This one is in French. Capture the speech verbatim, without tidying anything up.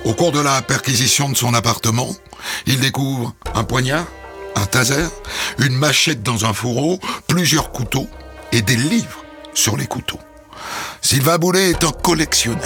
Au cours de la perquisition de son appartement, il découvre un poignard, un taser, une machette dans un fourreau, plusieurs couteaux et des livres sur les couteaux. Sylvain Boulet est un collectionneur.